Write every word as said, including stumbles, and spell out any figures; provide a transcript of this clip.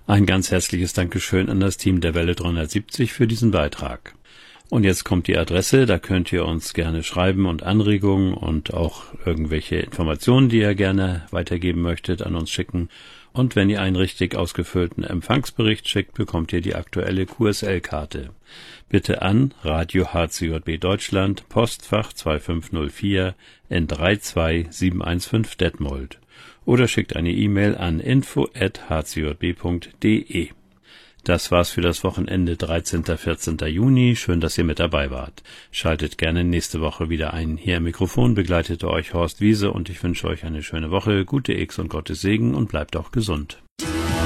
Ein ganz herzliches Dankeschön an das Team der Welle dreihundertsiebzig für diesen Beitrag. Und jetzt kommt die Adresse, da könnt ihr uns gerne schreiben und Anregungen und auch irgendwelche Informationen, die ihr gerne weitergeben möchtet, an uns schicken. Und wenn ihr einen richtig ausgefüllten Empfangsbericht schickt, bekommt ihr die aktuelle Q S L-Karte. Bitte an Radio H C J B Deutschland, Postfach zwei fünf null vier N drei zwei sieben eins fünf Detmold. Oder schickt eine E-Mail an info at h c j b punkt d e. Das war's für das Wochenende dreizehnten und vierzehnten Juni. Schön, dass ihr mit dabei wart. Schaltet gerne nächste Woche wieder ein. Hier am Mikrofon begleitete euch Horst Wiese und ich wünsche euch eine schöne Woche, gute X und Gottes Segen und bleibt auch gesund.